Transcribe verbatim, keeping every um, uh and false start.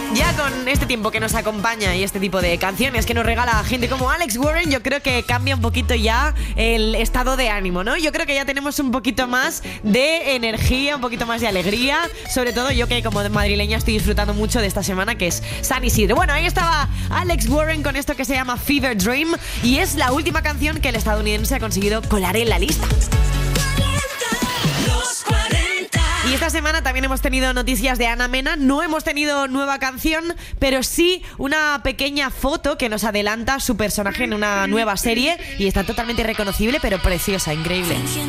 Ya con este tiempo que nos acompaña y este tipo de canciones que nos regala gente como Alex Warren, yo creo que cambia un poquito ya el estado de ánimo, ¿no? Yo creo que ya tenemos un poquito más de energía, un poquito más de alegría. Sobre todo yo que como madrileña estoy disfrutando mucho de esta semana, que es San Isidro. Bueno, ahí estaba Alex Warren con esto que se llama Fever Dream y es la última canción que el estadounidense ha conseguido colar en la lista. Y esta semana también hemos tenido noticias de Ana Mena. No hemos tenido nueva canción, pero sí una pequeña foto que nos adelanta su personaje en una nueva serie y está totalmente reconocible, pero preciosa, increíble.